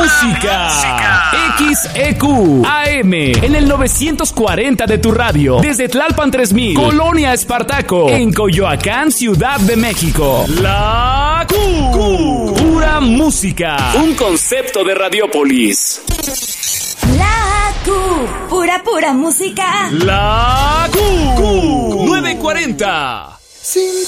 música. XEQ AM en el 940 de tu radio. Desde Tlalpan 3000, Colonia Espartaco, en Coyoacán, Ciudad de México. La Q. Pura música. Un concepto de Radiopolis. La Q. Pura música. La Q. 940.